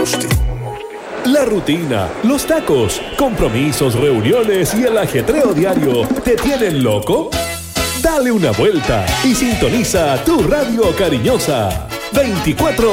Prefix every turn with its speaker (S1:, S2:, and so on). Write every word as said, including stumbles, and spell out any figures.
S1: Tosti.
S2: La rutina, los tacos, compromisos, reuniones y el ajetreo diario ¿te tienen loco? Dale una vuelta y sintoniza tu radio cariñosa. veinticuatro